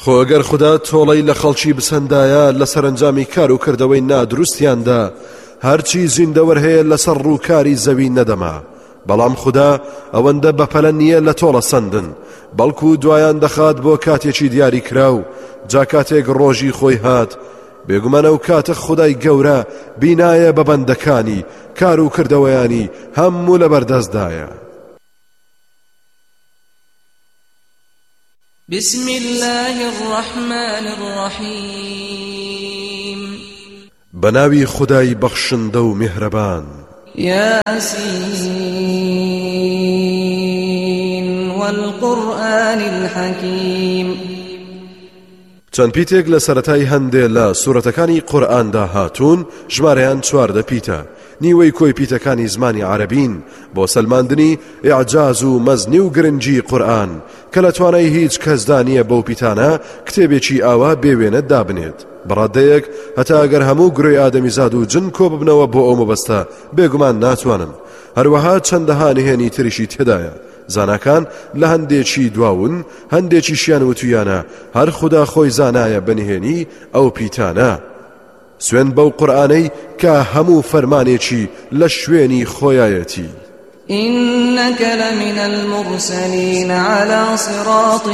خۆ ئەگەر خوددا تۆڵەی لە خەڵکی بسەندایە لە سەرنجامی کار و کردەوەی نادروستیاندا هەرچی زیندەوەر هەیە لەسەر ڕووکاری زەوی نەدەما بەڵام خوددا ئەوەندە بەپەلە نییە لە تۆڵە سەندن بەڵکو دوایان دەخات بۆ کاتێکی دیاری کراو جا کاتێک ڕۆژی خۆی هات بێگومانە و کاتە خودای گەورە بینایە بە بەندەکانی کار و کردەوەیانی هەموو لە بەردەستدایە. بسم الله الرحمن الرحيم بناوي خداي بخشنده و مهربان. ياسين والقرآن الحكيم. چەند پیتێک لە سەرەتای هەندێ لە سوورەتەکانی قورئاندا هاتوون ژمارەیان 14 پیتە نیوەی کۆی پیتەکانی زمانی عەرەبین بۆ سەلماندنی ئیعجاز و مەزنی و گرنگی قورئان کە لە توانای هیچ کەسدا نییە بەو پیتانە کتێبێکی ئاوا بێوێنە دابنێت بەڕادەیەک هەتا ئەگەر هەموو گرۆی ئادەمیزاد و جن کۆ ببنەوە بۆ ئەو مەبەستە بێگومان ناتوانن هەروەها چەندەها نهێنی تریشی تێدایە زاناکان لە هەندێکی دواون هەندێکیشیان وتویانە هەر خوددا خۆی زانایە بەنهێنی ئەو پیتانە سوێن بەو قورئانەی کە هەموو فەرمانێکی لە شوێنی خۆیایەتی. إنك لمن المرسلين على صراط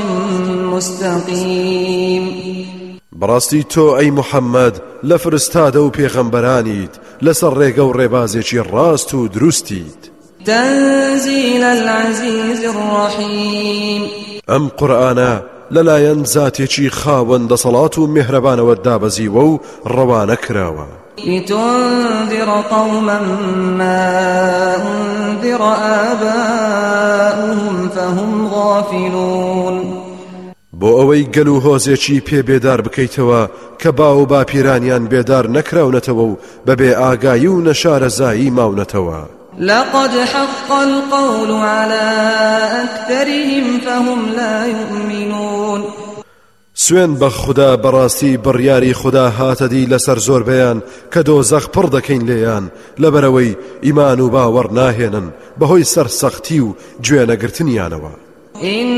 مستقيم. بەڕاستی تۆ ئەی محەممەد لە فرستادە و پێغەمبەرانیت لەسەر ڕێگە و ڕێبازێکی ڕاست و دروستیت. تنزيل العزيز الرحيم. ئەم قورئانە لەلایەن زاتێکی خاوەندە دەسەڵات و میهرەبانەوە دابەزیوە و ڕەوانە کراوە. لتنذر قوما ما أنذر آباؤهم فهم غافلون. بۆ ئەوەی گەل و هۆزێکی پێ بێدار بکەیتەوە کە باو باپیرانیان بێدار نەکراونەتەوە و بەبێ ئاگایی و نەشارەزایی ماونەتەوە. لقد حق القول على أكثرهم فهم لا يؤمنون. سوێن بە خوددا بەڕاستی بڕیاری خوددا هاتەدی لەسەر زۆربەیان کە دۆزەخ پڕ دەکەین لێیان لەبەرەوەی ئیمان و باوەڕ ناهێنن بەهۆی سەرسەختی و گوێنەگرتنیانەوە.